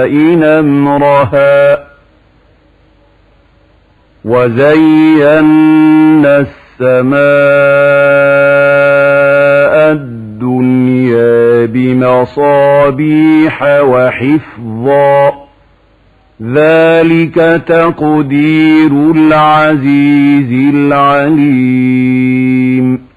نمرها وزينا السماء الدنيا بمصابيح وحفظا ذلك تقدير العزيز العليم